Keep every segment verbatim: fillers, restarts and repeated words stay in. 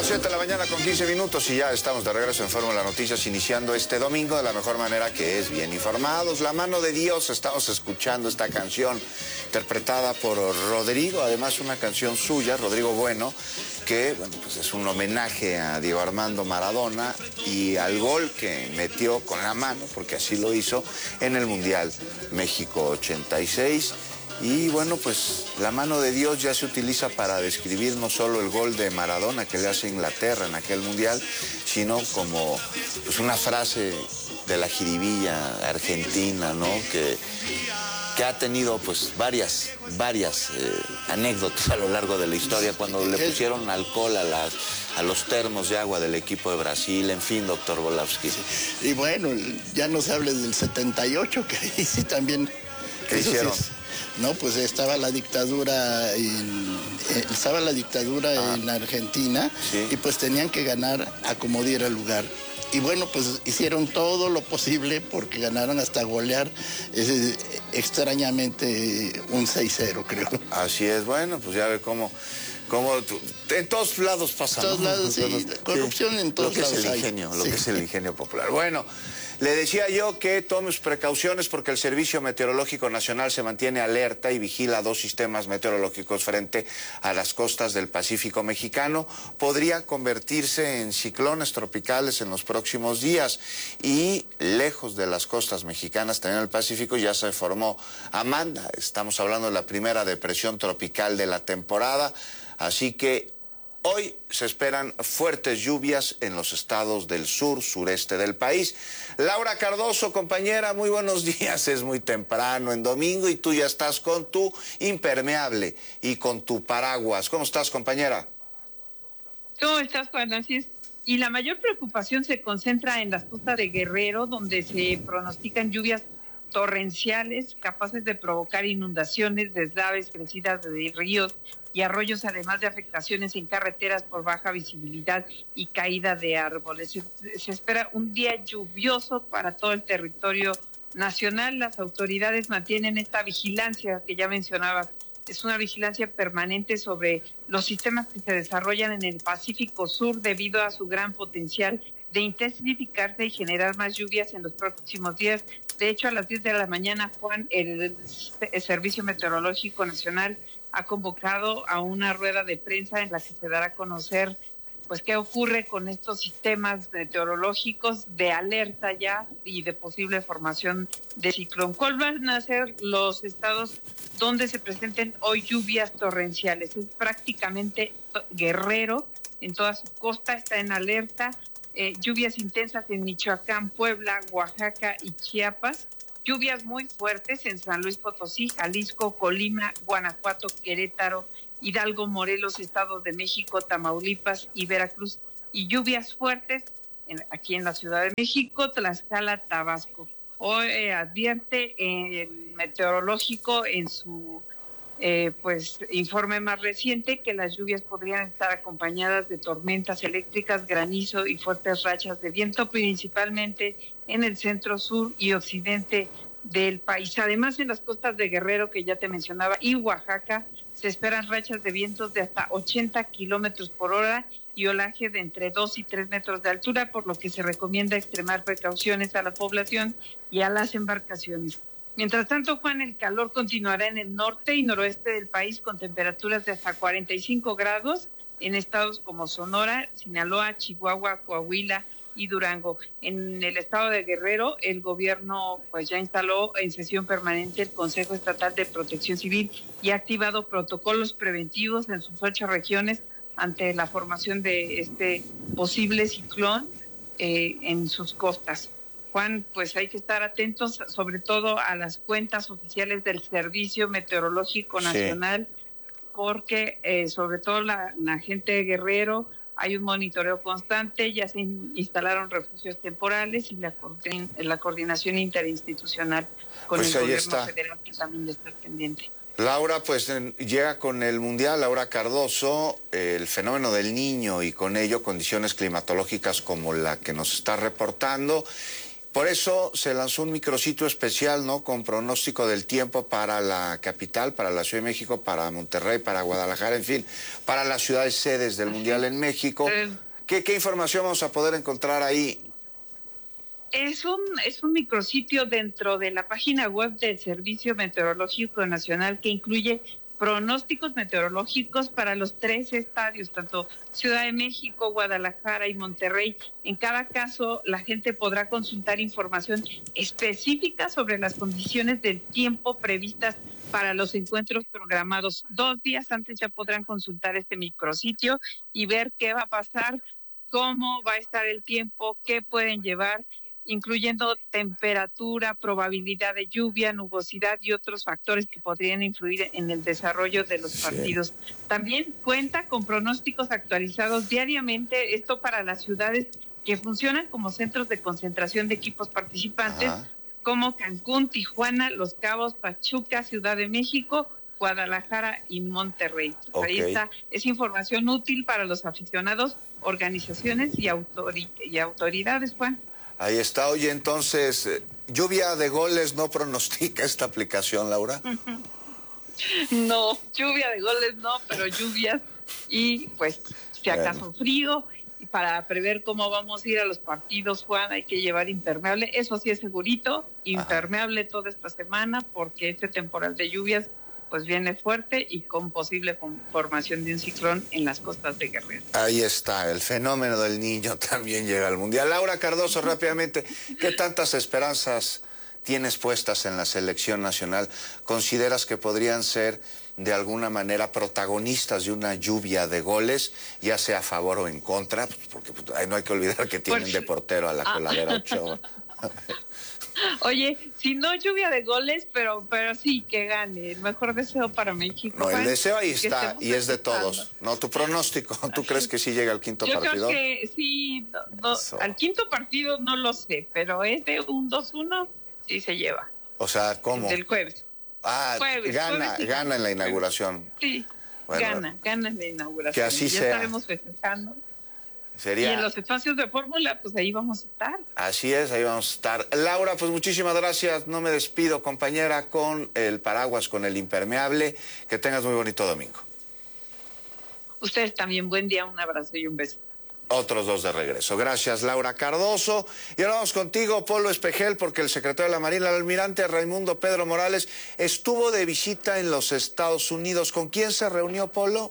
siete de la mañana con quince minutos y ya estamos de regreso en Fórmula Noticias, iniciando este domingo de la mejor manera, que es bien informados. La mano de Dios, estamos escuchando esta canción interpretada por Rodrigo, además una canción suya, Rodrigo Bueno, que bueno, pues es un homenaje a Diego Armando Maradona y al gol que metió con la mano, porque así lo hizo en el Mundial México ochenta y seis. Y bueno, pues la mano de Dios ya se utiliza para describir no solo el gol de Maradona que le hace Inglaterra en aquel mundial, sino como pues una frase de la jiribilla argentina, ¿no? Que, que ha tenido pues varias, varias eh, anécdotas a lo largo de la historia, cuando le pusieron alcohol a las, a los termos de agua del equipo de Brasil, en fin, doctor Volavsky. Y bueno, ya no se hable del setenta y ocho, que ahí sí también... ¿Qué hicieron? Sí es, no, pues estaba la dictadura en, estaba la dictadura ah. en Argentina, ¿sí? Y pues tenían que ganar a como diera lugar. Y bueno, pues hicieron todo lo posible porque ganaron hasta golear eh, extrañamente un seis cero, creo. Así es, bueno, pues ya ve cómo... Como en todos lados pasa. En todos ¿no? lados, sí. Corrupción sí. En todos lo que lados es el hay. ingenio, lo sí. que es el ingenio popular. Bueno, le decía yo que tome sus precauciones porque el Servicio Meteorológico Nacional se mantiene alerta y vigila dos sistemas meteorológicos frente a las costas del Pacífico mexicano. Podría convertirse en ciclones tropicales en los próximos días y lejos de las costas mexicanas, también en el Pacífico, ya se formó Amanda. Estamos hablando de la primera depresión tropical de la temporada. Así que hoy se esperan fuertes lluvias en los estados del sur, sureste del país. Laura Cardoso, compañera, muy buenos días. Es muy temprano en domingo y tú ya estás con tu impermeable y con tu paraguas. ¿Cómo estás, compañera? ¿Cómo estás, Juan? Así es. Y la mayor preocupación se concentra en las costas de Guerrero, donde se pronostican lluvias torrenciales capaces de provocar inundaciones, deslaves, crecidas de ríos y arroyos, además de afectaciones en carreteras por baja visibilidad y caída de árboles. Se, se espera un día lluvioso para todo el territorio nacional. Las autoridades mantienen esta vigilancia que ya mencionabas. Es una vigilancia permanente sobre los sistemas que se desarrollan en el Pacífico Sur debido a su gran potencial de intensificarse y generar más lluvias en los próximos días. De hecho, a las diez de la mañana, Juan, el, el Servicio Meteorológico Nacional ha convocado a una rueda de prensa en la que se dará a conocer pues qué ocurre con estos sistemas meteorológicos de alerta ya y de posible formación de ciclón. ¿Cuáles van a ser los estados donde se presenten hoy lluvias torrenciales? Es prácticamente Guerrero, en toda su costa está en alerta. Eh, lluvias intensas en Michoacán, Puebla, Oaxaca y Chiapas. Lluvias muy fuertes en San Luis Potosí, Jalisco, Colima, Guanajuato, Querétaro, Hidalgo, Morelos, Estado de México, Tamaulipas y Veracruz. Y lluvias fuertes en, aquí en la Ciudad de México, Tlaxcala, Tabasco. Hoy eh, advierte el meteorológico en su eh, pues informe más reciente que las lluvias podrían estar acompañadas de tormentas eléctricas, granizo y fuertes rachas de viento, principalmente en el centro, sur y occidente del país. Además, en las costas de Guerrero, que ya te mencionaba, y Oaxaca, se esperan rachas de vientos de hasta ochenta kilómetros por hora y olaje de entre dos y tres metros de altura, por lo que se recomienda extremar precauciones a la población y a las embarcaciones. Mientras tanto, Juan, el calor continuará en el norte y noroeste del país con temperaturas de hasta cuarenta y cinco grados en estados como Sonora, Sinaloa, Chihuahua, Coahuila y Durango. En el estado de Guerrero, el gobierno pues ya instaló en sesión permanente el Consejo Estatal de Protección Civil y ha activado protocolos preventivos en sus ocho regiones ante la formación de este posible ciclón eh, en sus costas. Juan, pues hay que estar atentos sobre todo a las cuentas oficiales del Servicio Meteorológico Nacional, sí. porque eh, sobre todo la, la gente de Guerrero hay un monitoreo constante, ya se in, instalaron refugios temporales y la, la coordinación interinstitucional con pues el gobierno está. federal que también está pendiente. Laura, pues llega con el Mundial, Laura Cardoso, el fenómeno del Niño y con ello condiciones climatológicas como la que nos está reportando. Por eso se lanzó un micrositio especial, ¿no? Con pronóstico del tiempo para la capital, para la Ciudad de México, para Monterrey, para Guadalajara, en fin, para las ciudades sedes del Mundial en México. ¿Qué, qué información vamos a poder encontrar ahí? Es un, es un micrositio dentro de la página web del Servicio Meteorológico Nacional que incluye pronósticos meteorológicos para los tres estadios, tanto Ciudad de México, Guadalajara y Monterrey. En cada caso, la gente podrá consultar información específica sobre las condiciones del tiempo previstas para los encuentros programados. Dos días antes ya podrán consultar este micrositio y ver qué va a pasar, cómo va a estar el tiempo, qué pueden llevar, incluyendo temperatura, probabilidad de lluvia, nubosidad y otros factores que podrían influir en el desarrollo de los partidos. Sí. También cuenta con pronósticos actualizados diariamente, esto para las ciudades que funcionan como centros de concentración de equipos participantes, Ajá. como Cancún, Tijuana, Los Cabos, Pachuca, Ciudad de México, Guadalajara y Monterrey. Okay. Ahí está, es información útil para los aficionados, organizaciones y, autori- y autoridades, Juan. Ahí está. Oye, entonces, ¿lluvia de goles no pronostica esta aplicación, Laura? No, lluvia de goles no, pero lluvias y pues si acaso bueno. frío. Y para prever cómo vamos a ir a los partidos, Juan, hay que llevar impermeable. Eso sí es segurito, impermeable Ajá. toda esta semana porque este temporal de lluvias pues viene fuerte y con posible formación de un ciclón en las costas de Guerrero. Ahí está, el fenómeno del Niño también llega al Mundial. Laura Cardoso, rápidamente, ¿qué tantas esperanzas tienes puestas en la selección nacional? ¿Consideras que podrían ser de alguna manera protagonistas de una lluvia de goles, ya sea a favor o en contra? Porque no hay que olvidar que tienen pues, de portero a la Coladera ah. Ochoa. Oye, si no lluvia de goles, pero pero sí que gane. El mejor deseo para México. No, el deseo ahí está y es de todos. No, tu pronóstico, ¿tú crees que sí llega al quinto Yo partido? Yo creo que sí, no, no, al quinto partido no lo sé, pero este un dos uno sí se lleva. O sea, ¿cómo? Del jueves. Ah, jueves, gana, jueves, gana en la inauguración. Sí, bueno, gana, gana en la inauguración. Que así ya sea. estaremos festejando. Sería... Y en los espacios de fórmula, pues ahí vamos a estar. Así es, ahí vamos a estar. Laura, pues muchísimas gracias. No me despido, compañera, con el paraguas, con el impermeable. Que tengas muy bonito domingo. Ustedes también, buen día, un abrazo y un beso. Otros dos de regreso. Gracias, Laura Cardoso. Y ahora vamos contigo, Polo Espejel, porque el secretario de la Marina, el almirante Raimundo Pedro Morales, estuvo de visita en los Estados Unidos. ¿Con quién se reunió, Polo?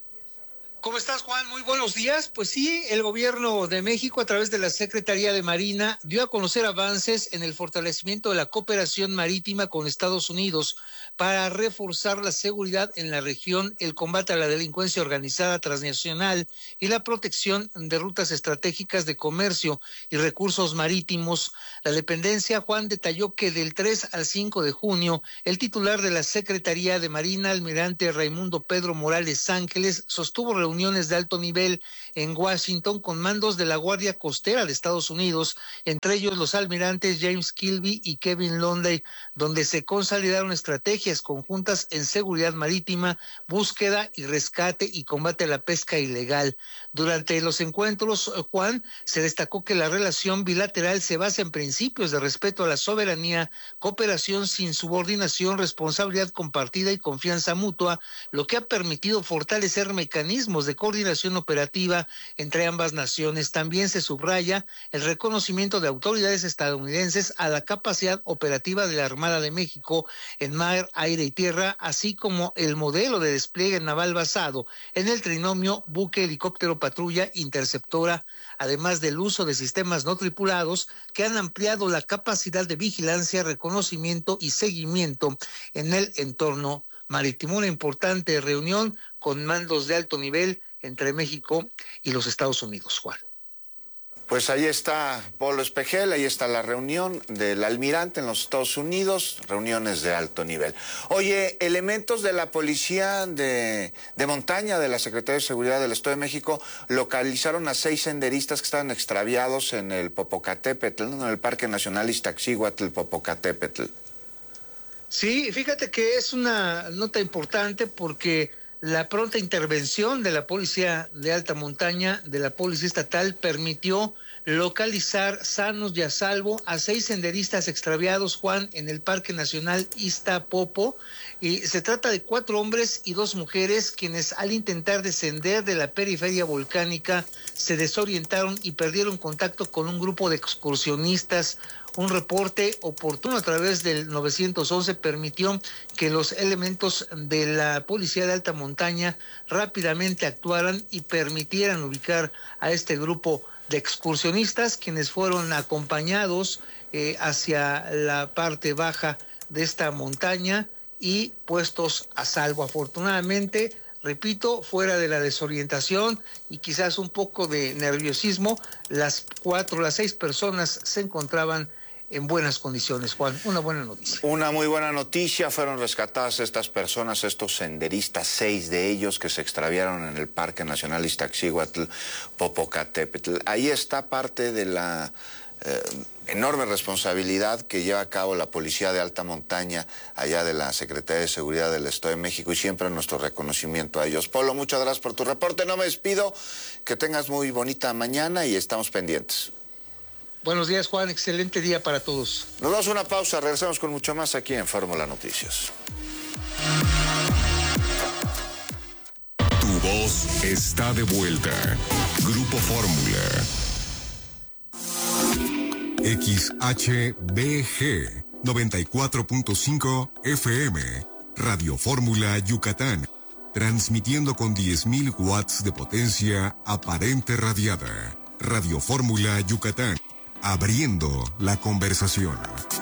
¿Cómo estás, Juan? Muy buenos días. Pues sí, el gobierno de México, a través de la Secretaría de Marina, dio a conocer avances en el fortalecimiento de la cooperación marítima con Estados Unidos para reforzar la seguridad en la región, el combate a la delincuencia organizada transnacional y la protección de rutas estratégicas de comercio y recursos marítimos. La dependencia, Juan, detalló que del tres al cinco de junio, el titular de la Secretaría de Marina, almirante Raimundo Pedro Morales Ángeles, sostuvo reuniones Reuniones de alto nivel en Washington con mandos de la Guardia Costera de Estados Unidos, entre ellos los almirantes James Kilby y Kevin Londay, donde se consolidaron estrategias conjuntas en seguridad marítima, búsqueda y rescate y combate a la pesca ilegal. Durante los encuentros, Juan, se destacó que la relación bilateral se basa en principios de respeto a la soberanía, cooperación sin subordinación, responsabilidad compartida y confianza mutua, lo que ha permitido fortalecer mecanismos de coordinación operativa entre ambas naciones. También se subraya el reconocimiento de autoridades estadounidenses a la capacidad operativa de la Armada de México en mar, aire y tierra, así como el modelo de despliegue naval basado en el trinomio buque, helicóptero, patrulla, interceptora, además del uso de sistemas no tripulados que han ampliado la capacidad de vigilancia, reconocimiento y seguimiento en el entorno marítimo. Una importante reunión con mandos de alto nivel entre México y los Estados Unidos, Juan. Pues ahí está Polo Espejel, ahí está la reunión del almirante en los Estados Unidos, reuniones de alto nivel. Oye, elementos de la policía de, de montaña de la Secretaría de Seguridad del Estado de México localizaron a seis senderistas que estaban extraviados en el Popocatépetl, en el Parque Nacional Iztaccíhuatl, Popocatépetl. Sí, fíjate que es una nota importante porque la pronta intervención de la Policía de Alta Montaña, de la Policía Estatal, permitió localizar sanos y a salvo a seis senderistas extraviados, Juan, en el Parque Nacional Iztapopo. Y se trata de cuatro hombres y dos mujeres quienes al intentar descender de la periferia volcánica se desorientaron y perdieron contacto con un grupo de excursionistas. Un reporte oportuno a través del nueve once permitió que los elementos de la Policía de Alta Montaña rápidamente actuaran y permitieran ubicar a este grupo de excursionistas, quienes fueron acompañados eh, hacia la parte baja de esta montaña y puestos a salvo. Afortunadamente, repito, fuera de la desorientación y quizás un poco de nerviosismo, las cuatro, las seis personas se encontraban en buenas condiciones, Juan. Una buena noticia. Una muy buena noticia. Fueron rescatadas estas personas, estos senderistas, seis de ellos que se extraviaron en el Parque Nacional Iztaccíhuatl, Popocatépetl. Ahí está parte de la Eh, enorme responsabilidad que lleva a cabo la Policía de Alta Montaña, allá de la Secretaría de Seguridad del Estado de México, y siempre nuestro reconocimiento a ellos. Polo, muchas gracias por tu reporte, no me despido, que tengas muy bonita mañana y estamos pendientes. Buenos días, Juan, excelente día para todos. Nos damos una pausa, regresamos con mucho más aquí en Fórmula Noticias. Tu voz está de vuelta. Grupo Fórmula. X H B G noventa y cuatro punto cinco F M, Radio Fórmula Yucatán, transmitiendo con diez mil watts de potencia aparente radiada. Radio Fórmula Yucatán, abriendo la conversación.